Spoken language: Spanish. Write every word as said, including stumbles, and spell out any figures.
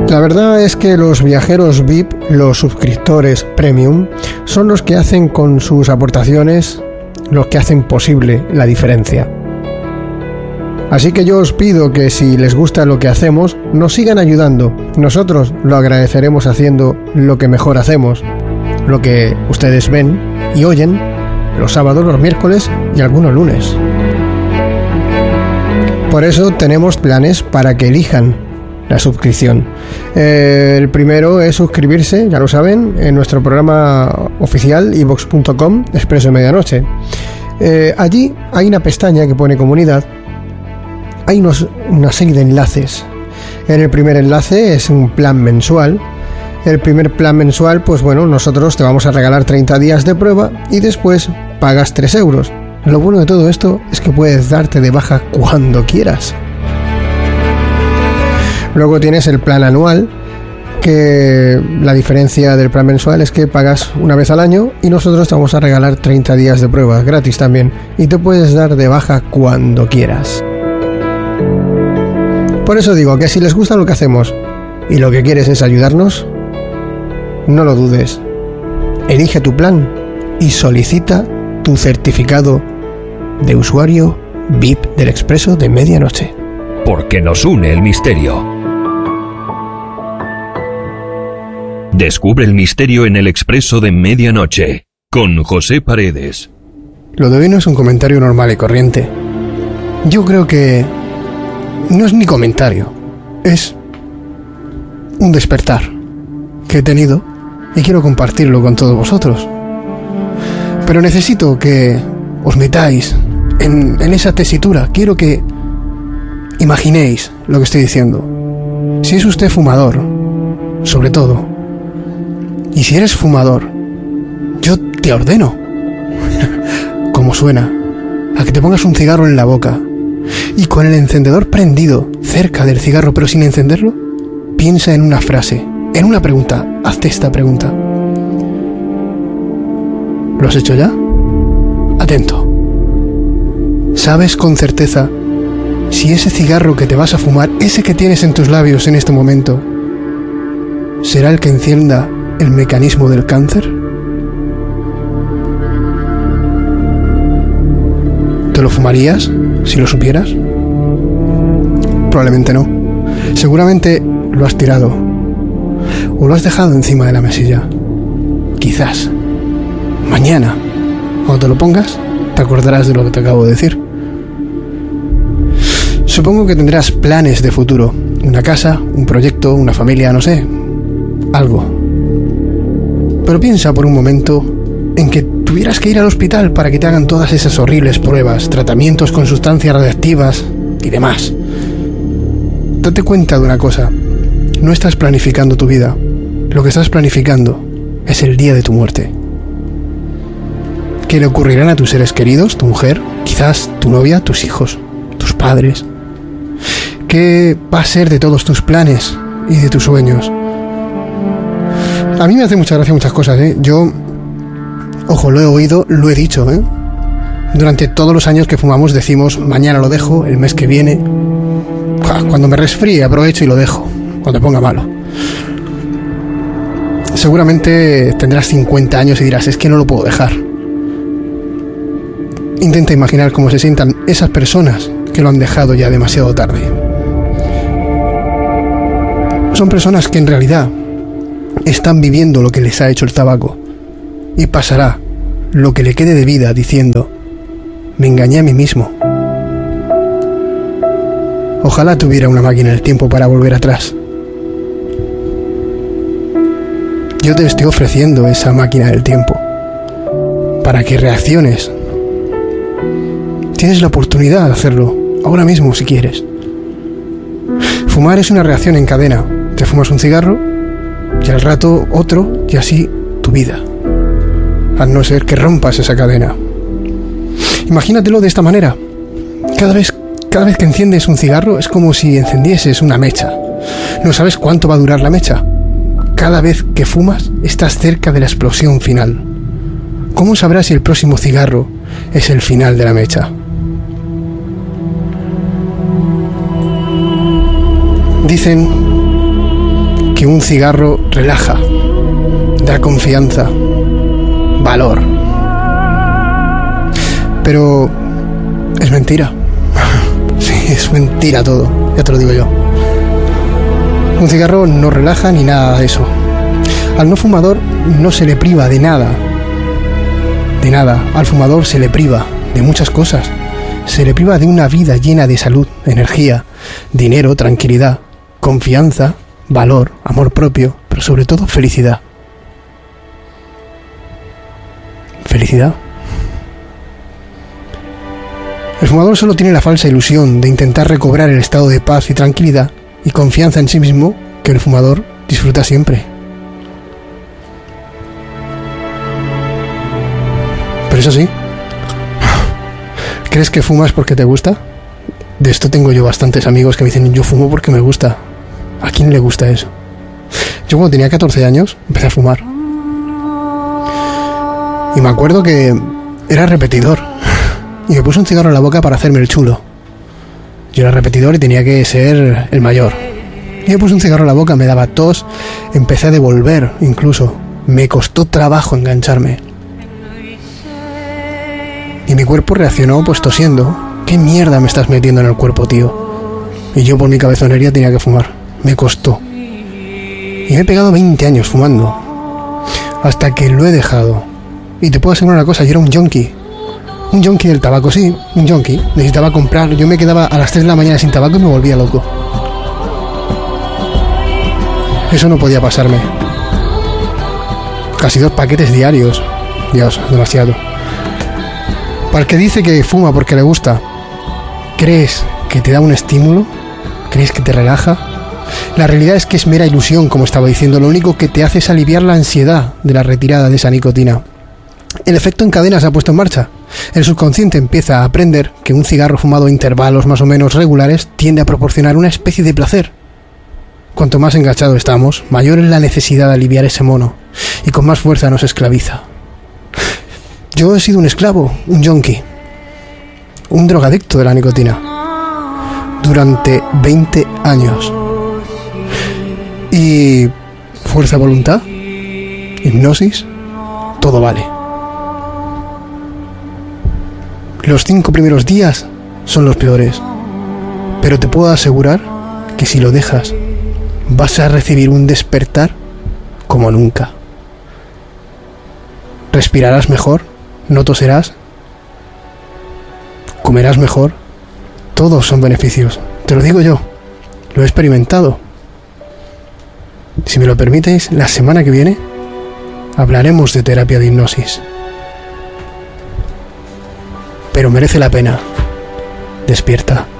La verdad es que los viajeros V I P, los suscriptores premium, son los que hacen con sus aportaciones, los que hacen posible la diferencia. Así que yo os pido que si les gusta lo que hacemos, nos sigan ayudando. Nosotros lo agradeceremos haciendo lo que mejor hacemos, lo que ustedes ven y oyen los sábados, los miércoles y algunos lunes. Por eso tenemos planes para que elijan la suscripción. Eh, el primero es suscribirse, ya lo saben, en nuestro programa oficial i vox punto com, Expreso de Medianoche. Eh, allí hay una pestaña que pone comunidad. Hay unos, una serie de enlaces. En el primer enlace es un plan mensual. El primer plan mensual, pues bueno, nosotros te vamos a regalar treinta días de prueba y después pagas tres euros. Lo bueno de todo esto es que puedes darte de baja cuando quieras. Luego tienes el plan anual, que la diferencia del plan mensual es que pagas una vez al año y nosotros te vamos a regalar treinta días de prueba gratis también, y te puedes dar de baja cuando quieras. Por eso digo que si les gusta lo que hacemos y lo que quieres es ayudarnos, no lo dudes. Elige tu plan y solicita tu certificado de usuario V I P del Expreso de Medianoche. Porque nos une el misterio. Descubre el misterio en el Expreso de Medianoche, con José Paredes. Lo de hoy no es un comentario normal y corriente. Yo creo que no es ni comentario, es un despertar que he tenido y quiero compartirlo con todos vosotros. Pero necesito que os metáis en, en esa tesitura. Quiero que imaginéis lo que estoy diciendo. Si es usted fumador, sobre todo, y si eres fumador, yo te ordeno, como suena, a que te pongas un cigarro en la boca y con el encendedor prendido cerca del cigarro pero sin encenderlo, piensa en una frase, en una pregunta. Hazte esta pregunta. ¿Lo has hecho ya? Atento. ¿Sabes con certeza si ese cigarro que te vas a fumar, ese que tienes en tus labios en este momento, será el que encienda el mecanismo del cáncer? ¿Te lo fumarías si lo supieras? Probablemente no. Seguramente lo has tirado o lo has dejado encima de la mesilla. Quizás mañana, cuando te lo pongas, te acordarás de lo que te acabo de decir. Supongo que tendrás planes de futuro, una casa, un proyecto, una familia, no sé, algo. Pero piensa por un momento en que tuvieras que ir al hospital para que te hagan todas esas horribles pruebas, tratamientos con sustancias radiactivas y demás. Date cuenta de una cosa, no estás planificando tu vida, lo que estás planificando es el día de tu muerte. ¿Qué le ocurrirán a tus seres queridos, tu mujer, quizás tu novia, tus hijos, tus padres? ¿Qué va a ser de todos tus planes y de tus sueños? A mí me hace mucha gracia muchas cosas, ¿eh? Yo, ojo, lo he oído, lo he dicho, ¿eh? Durante todos los años que fumamos decimos, mañana lo dejo, el mes que viene. Cuando me resfríe aprovecho y lo dejo, cuando me ponga malo. Seguramente tendrás cincuenta años y dirás, es que no lo puedo dejar. Intenta imaginar cómo se sientan esas personas que lo han dejado ya demasiado tarde. Son personas que en realidad están viviendo lo que les ha hecho el tabaco, y pasará lo que le quede de vida diciendo, me engañé a mí mismo. Ojalá tuviera una máquina del tiempo para volver atrás. Yo te estoy ofreciendo esa máquina del tiempo para que reacciones. Tienes la oportunidad de hacerlo ahora mismo si quieres. Fumar es una reacción en cadena. Te fumas un cigarro y al rato otro, y así tu vida, a no ser que rompas esa cadena. Imagínatelo de esta manera. Cada vez, cada vez que enciendes un cigarro es como si encendieses una mecha. No sabes cuánto va a durar la mecha. Cada vez que fumas estás cerca de la explosión final. ¿Cómo sabrás si el próximo cigarro es el final de la mecha? Dicen que un cigarro relaja, da confianza, valor. Pero es mentira. Sí, es mentira todo, ya te lo digo yo. Un cigarro no relaja ni nada de eso. Al no fumador no se le priva de nada. De nada. Al fumador se le priva de muchas cosas. Se le priva de una vida llena de salud, energía, dinero, tranquilidad, confianza, valor, amor propio, pero sobre todo felicidad. Felicidad. El fumador solo tiene la falsa ilusión de intentar recobrar el estado de paz y tranquilidad y confianza en sí mismo que el fumador disfruta siempre. Pero eso sí, ¿crees que fumas porque te gusta? De esto tengo yo bastantes amigos que me dicen, yo fumo porque me gusta. ¿A quién le gusta eso? Yo cuando tenía catorce años empecé a fumar. Y me acuerdo que era repetidor. Y me puse un cigarro en la boca para hacerme el chulo. Yo era repetidor y tenía que ser el mayor. Y me puse un cigarro en la boca, me daba tos, empecé a devolver incluso. Me costó trabajo engancharme. Y mi cuerpo reaccionó pues tosiendo. ¿Qué mierda me estás metiendo en el cuerpo, tío? Y yo por mi cabezonería tenía que fumar. Me costó. Y me he pegado veinte años fumando. Hasta que lo he dejado. Y te puedo asegurar una cosa, yo era un yonki. Un yonki del tabaco, sí, un yonki. Necesitaba comprar, yo me quedaba a las tres de la mañana sin tabaco y me volvía loco. Eso no podía pasarme. Casi dos paquetes diarios. Dios, demasiado. Para el que dice que fuma porque le gusta, ¿crees que te da un estímulo? ¿Crees que te relaja? La realidad es que es mera ilusión, como estaba diciendo. Lo único que te hace es aliviar la ansiedad de la retirada de esa nicotina. El efecto en cadena se ha puesto en marcha. El subconsciente empieza a aprender que un cigarro fumado a intervalos más o menos regulares tiende a proporcionar una especie de placer. Cuanto más enganchados estamos, mayor es la necesidad de aliviar ese mono, y con más fuerza nos esclaviza. Yo he sido un esclavo, un yonki, un drogadicto de la nicotina, durante veinte años. Y fuerza de voluntad, hipnosis, todo vale. Los cinco primeros días son los peores, pero te puedo asegurar que si lo dejas, vas a recibir un despertar como nunca. Respirarás mejor, no toserás, comerás mejor. Todos son beneficios, te lo digo yo, lo he experimentado. Si me lo permitéis, la semana que viene hablaremos de terapia de hipnosis. Pero merece la pena. Despierta.